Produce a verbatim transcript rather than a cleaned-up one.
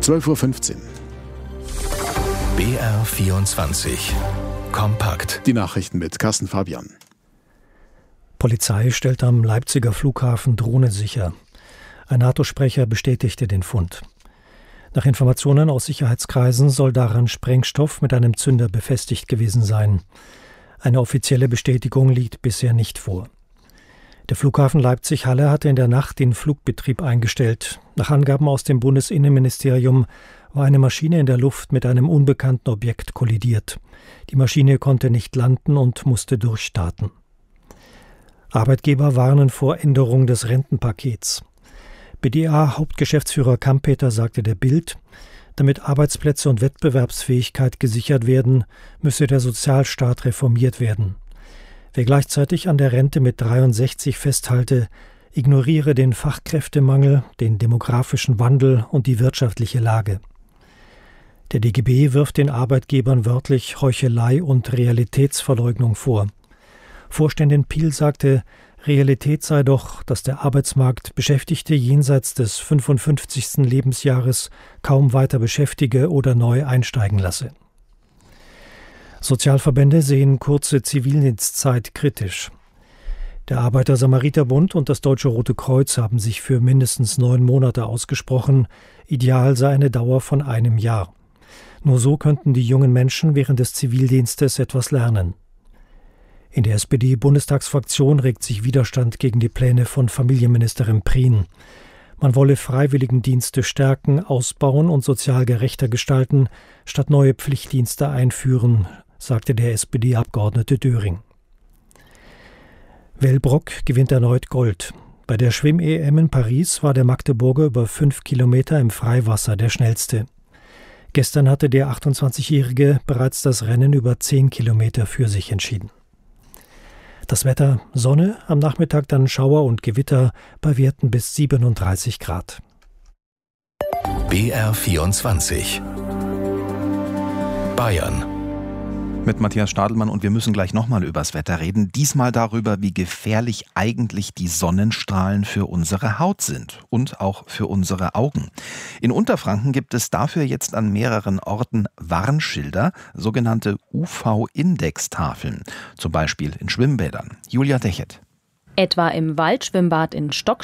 zwölf Uhr fünfzehn. B R vierundzwanzig. Kompakt. Die Nachrichten mit Carsten Fabian. Polizei stellt am Leipziger Flughafen Drohne sicher. Ein NATO-Sprecher bestätigte den Fund. Nach Informationen aus Sicherheitskreisen soll daran Sprengstoff mit einem Zünder befestigt gewesen sein. Eine offizielle Bestätigung liegt bisher nicht vor. Der Flughafen Leipzig-Halle hatte in der Nacht den Flugbetrieb eingestellt. Nach Angaben aus dem Bundesinnenministerium war eine Maschine in der Luft mit einem unbekannten Objekt kollidiert. Die Maschine konnte nicht landen und musste durchstarten. Arbeitgeber warnen vor Änderung des Rentenpakets. B D A-Hauptgeschäftsführer Kampeter sagte der Bild, damit Arbeitsplätze und Wettbewerbsfähigkeit gesichert werden, müsse der Sozialstaat reformiert werden. Wer gleichzeitig an der Rente mit dreiundsechzig festhalte, ignoriere den Fachkräftemangel, den demografischen Wandel und die wirtschaftliche Lage. Der D G B wirft den Arbeitgebern wörtlich Heuchelei und Realitätsverleugnung vor. Vorständin Piel sagte, Realität sei doch, dass der Arbeitsmarkt Beschäftigte jenseits des fünfundfünfzigsten Lebensjahres kaum weiter beschäftige oder neu einsteigen lasse. Sozialverbände sehen kurze Zivildienstzeit kritisch. Der Arbeiter-Samariter-Bund und das Deutsche Rote Kreuz haben sich für mindestens neun Monate ausgesprochen. Ideal sei eine Dauer von einem Jahr. Nur so könnten die jungen Menschen während des Zivildienstes etwas lernen. In der S P D-Bundestagsfraktion regt sich Widerstand gegen die Pläne von Familienministerin Prien. Man wolle Freiwilligendienste stärken, ausbauen und sozial gerechter gestalten, statt neue Pflichtdienste einführen, sagte der S P D-Abgeordnete Döring. Wellbrock gewinnt erneut Gold. Bei der Schwimm-E M in Paris war der Magdeburger über fünf Kilometer im Freiwasser der schnellste. Gestern hatte der achtundzwanzigjährige bereits das Rennen über zehn Kilometer für sich entschieden. Das Wetter: Sonne, am Nachmittag dann Schauer und Gewitter bei Werten bis siebenunddreißig Grad. B R vierundzwanzig. Bayern. Mit Matthias Stadelmann, und wir müssen gleich nochmal übers Wetter reden. Diesmal darüber, wie gefährlich eigentlich die Sonnenstrahlen für unsere Haut sind und auch für unsere Augen. In Unterfranken gibt es dafür jetzt an mehreren Orten Warnschilder, sogenannte U V-Index-Tafeln. Zum Beispiel in Schwimmbädern. Julia Dechert. Etwa im Waldschwimmbad in Stockstadt